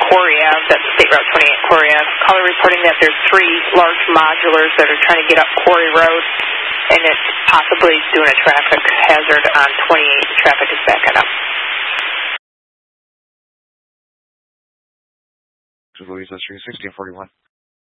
Quarry Ave, that's State Route 28 Quarry Ave. Caller reporting that there's 3 large modulars that are trying to get up Quarry Road, and it's possibly doing a traffic hazard on 28. Traffic is backing up. Louisa Street, 1641.